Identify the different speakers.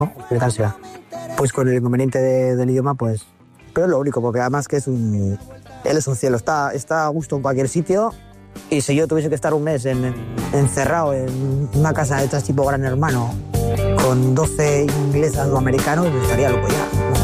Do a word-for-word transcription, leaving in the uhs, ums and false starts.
Speaker 1: Explicársela. Pues con el inconveniente de- del idioma, pues... Pero es lo único, porque además que es un... Él es un cielo, está, está a gusto en cualquier sitio. Y si yo tuviese que estar un mes en- en- encerrado en una casa de estas tipo Gran Hermano, con doce inglesas o americanos, estaría loco ya.